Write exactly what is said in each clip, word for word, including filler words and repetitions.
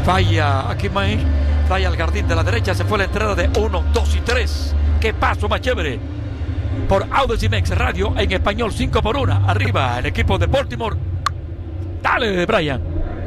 Falla aquí May, falla al jardín de la derecha, se fue la entrada de uno, dos y tres. ¡Qué paso más chévere! Por Audacy Mex Radio en español, cinco por uno. Arriba el equipo de Baltimore. Dale, Brian.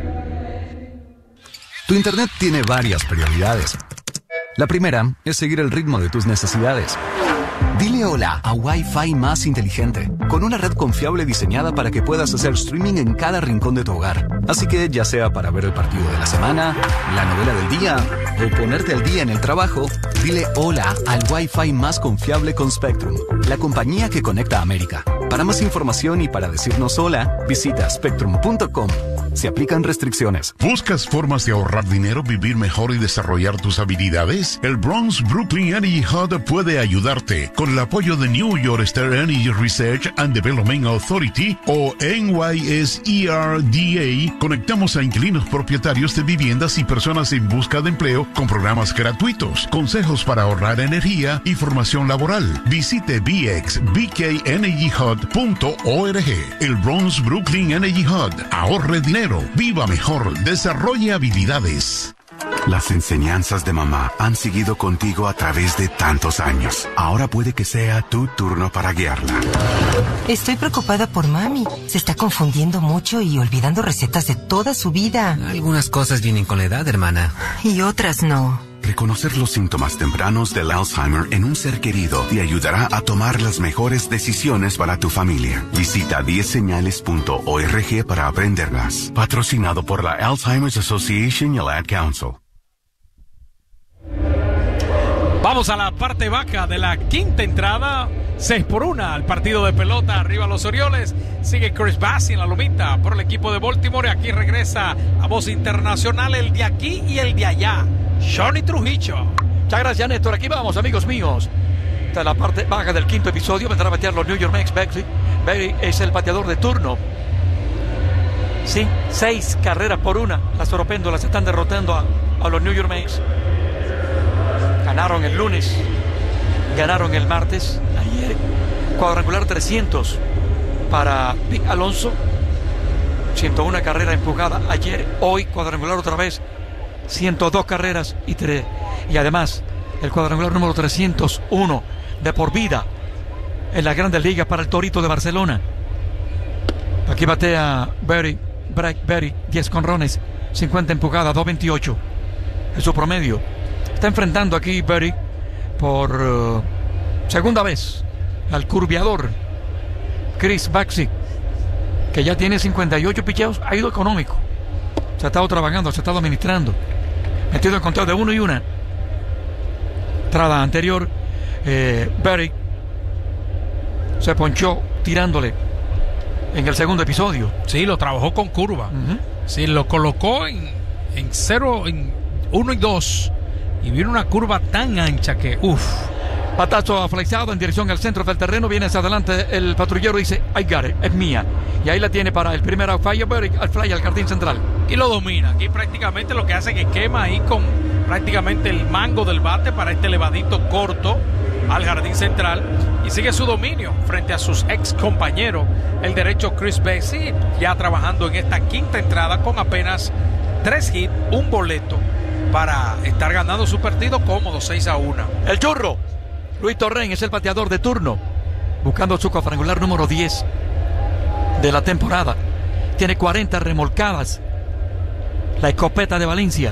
Tu internet tiene varias prioridades. La primera es seguir el ritmo de tus necesidades. Dile hola a Wi-Fi más inteligente, con una red confiable diseñada para que puedas hacer streaming en cada rincón de tu hogar. Así que, ya sea para ver el partido de la semana, la novela del día o ponerte al día en el trabajo, dile hola al Wi-Fi más confiable con Spectrum, la compañía que conecta a América. Para más información y para decirnos hola, visita spectrum punto com. Se aplican restricciones. ¿Buscas formas de ahorrar dinero, vivir mejor y desarrollar tus habilidades? El Bronx Brooklyn Energy Hub puede ayudarte. Con el apoyo de New York State Energy Research and Development Authority o N Y S E R D A, conectamos a inquilinos propietarios de viviendas y personas en busca de empleo con programas gratuitos, consejos para ahorrar energía y formación laboral. Visite b x b k energy hub punto org. El Bronx Brooklyn Energy Hub. Ahorre dinero, viva mejor, desarrolle habilidades. Las enseñanzas de mamá han seguido contigo a través de tantos años. Ahora puede que sea tu turno para guiarla. Estoy preocupada por mami. Se está confundiendo mucho y olvidando recetas de toda su vida. Algunas cosas vienen con la edad, hermana. Y otras no. Reconocer los síntomas tempranos del Alzheimer en un ser querido te ayudará a tomar las mejores decisiones para tu familia. Visita diez señales punto org para aprenderlas. Patrocinado por la Alzheimer's Association y el Ad Council. Vamos a la parte baja de la quinta entrada. seis por uno al partido de pelota. Arriba los Orioles. Sigue Chris Bassey en la lomita por el equipo de Baltimore. Aquí regresa a voz internacional el de aquí y el de allá, Johnny Trujillo. Muchas gracias, Néstor. Aquí vamos, amigos míos. Esta es la parte baja del quinto episodio. Vendrá a batear los New York Mets. Bassey. Bassey es el bateador de turno. Sí, seis carreras por una. Las oropéndolas están derrotando a, a los New York Mets. Ganaron el lunes, ganaron el martes, ayer cuadrangular trescientos para Pete Alonso, ciento uno carrera empujada ayer, hoy cuadrangular otra vez, ciento dos carreras y tres, y además el cuadrangular número trescientos uno de por vida en las grandes ligas para el Torito de Barcelona. Aquí batea Berry, Brett Berry, diez jonrones, cincuenta empujadas, dos veintiocho es su promedio. Está enfrentando aquí Berry por uh, segunda vez al curviador Chris Bassey, que ya tiene cincuenta y ocho picheos. Ha ido económico, se ha estado trabajando, se ha estado administrando, metido en conteo de uno y una. Entrada anterior, eh, Berry se ponchó tirándole en el segundo episodio. Sí, lo trabajó con curva. Uh-huh. Sí, lo colocó en, en cero, en uno y dos. Y viene una curva tan ancha que uff. Patazo flexado en dirección al centro del terreno. Viene hacia adelante el patrullero y dice I got it, es mía. Y ahí la tiene para el primer out fly, al fly al jardín central. Y lo domina. Aquí prácticamente lo que hace es que quema ahí con prácticamente el mango del bate para este elevadito corto al jardín central. Y sigue su dominio frente a sus ex compañeros, el derecho Chris Bassey, ya trabajando en esta quinta entrada con apenas tres hits, un boleto, para estar ganando su partido cómodo, seis a uno. El churro Luis Torren es el bateador de turno, buscando su cuadrangular número diez de la temporada. Tiene cuarenta remolcadas, la escopeta de Valencia.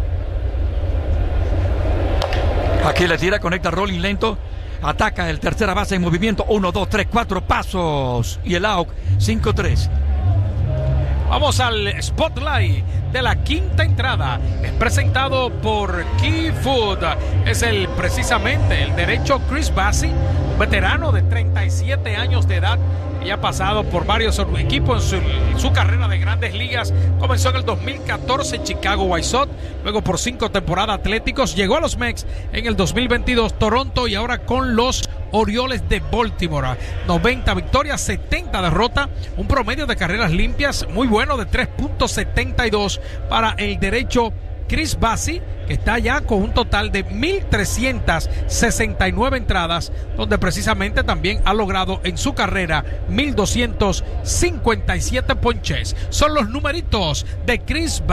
Aquí le tira, conecta rolling lento, ataca el tercera base en movimiento, uno, dos, tres, cuatro pasos y el out, cinco tres. Vamos al spotlight de la quinta entrada. Es presentado por Key Food. Es el precisamente el derecho Chris Bassey, veterano de treinta y siete años de edad. Y ha pasado por varios equipos en su, en su carrera de grandes ligas. Comenzó en el dos mil catorce en Chicago White Sox, luego por cinco temporadas Atléticos, llegó a los Mets en el dos mil veintidós, Toronto, y ahora con los Orioles de Baltimore. noventa victorias, setenta derrotas, un promedio de carreras limpias muy bueno de tres punto setenta y dos para el derecho Chris Bassey, que está ya con un total de mil trescientas sesenta y nueve entradas, donde precisamente también ha logrado en su carrera mil doscientos cincuenta y siete ponches. Son los numeritos de Chris Bassey.